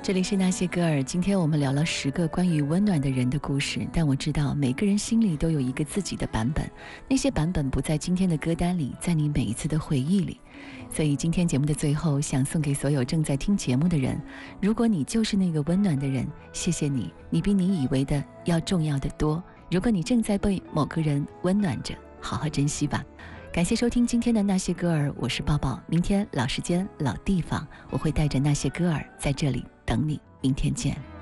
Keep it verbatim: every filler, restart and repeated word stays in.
这里是那些歌儿，今天我们聊了十个关于温暖的人的故事，但我知道每个人心里都有一个自己的版本，那些版本不在今天的歌单里，在你每一次的回忆里。所以今天节目的最后，想送给所有正在听节目的人，如果你就是那个温暖的人，谢谢你，你比你以为的要重要的多。如果你正在被某个人温暖着，好好珍惜吧。感谢收听今天的那些歌儿，我是抱抱。明天老时间老地方，我会带着那些歌儿在这里等你，明天见。